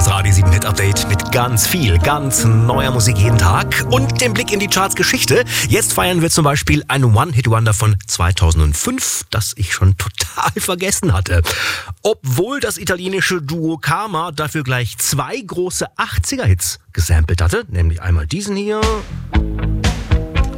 Das Radio 7 Hit Update mit ganz viel, ganz neuer Musik jeden Tag und dem Blick in die Charts-Geschichte. Jetzt feiern wir zum Beispiel ein One-Hit-Wonder von 2005, das ich schon total vergessen hatte. Obwohl das italienische Duo Karma dafür gleich 2 große 80er-Hits gesampelt hatte, nämlich einmal diesen hier